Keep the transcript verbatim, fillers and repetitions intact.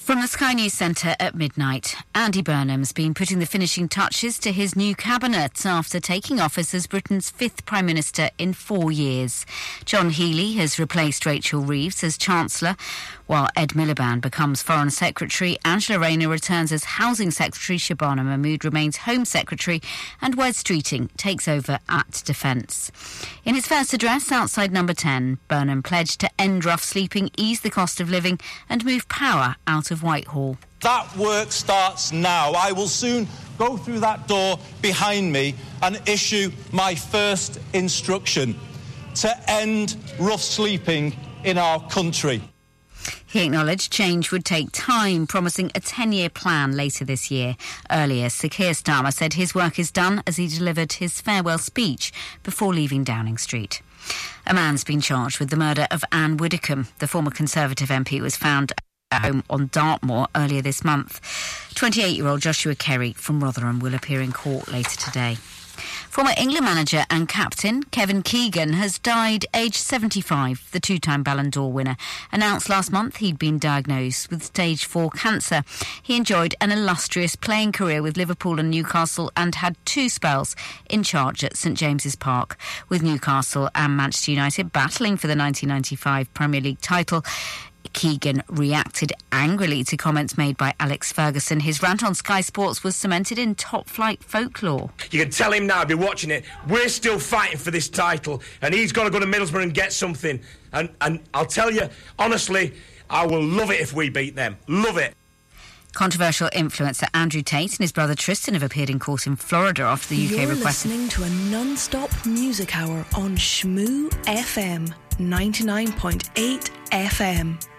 From the Sky News Centre at midnight, Andy Burnham's been putting the finishing touches to his new cabinet after taking office as Britain's fifth Prime Minister in four years. John Healey has replaced Rachel Reeves as Chancellor, while Ed Miliband becomes Foreign Secretary. Angela Rayner returns as Housing Secretary, Shabana Mahmood remains Home Secretary, and Wes Streeting takes over at Defence. In his first address outside Number ten, Burnham pledged to end rough sleeping, ease the cost of living and move power out of Whitehall. That work starts now. I will soon go through that door behind me and issue my first instruction to end rough sleeping in our country. He acknowledged change would take time, promising a ten-year plan later this year. Earlier, Sir Keir Starmer said his work is done as he delivered his farewell speech before leaving Downing Street. A man's been charged with the murder of Anne Widdecombe. The former Conservative M P was found at home on Dartmoor earlier this month. twenty-eight-year-old Joshua Kerry from Rotherham will appear in court later today. Former England manager and captain Kevin Keegan has died aged seventy-five. The two-time Ballon d'Or winner announced last month he'd been diagnosed with stage four cancer. He enjoyed an illustrious playing career with Liverpool and Newcastle and had two spells in charge at St James's Park. With Newcastle and Manchester United battling for the nineteen ninety-five Premier League title, Keegan reacted angrily to comments made by Alex Ferguson. His rant on Sky Sports was cemented in top-flight folklore. You can tell him now, I'll be watching it, we're still fighting for this title and he's got to go to Middlesbrough and get something. And, and I'll tell you, honestly, I will love it if we beat them. Love it. Controversial influencer Andrew Tate and his brother Tristan have appeared in court in Florida after the U K You're requested... listening to a non-stop music hour on Shmoo F M, ninety-nine point eight F M.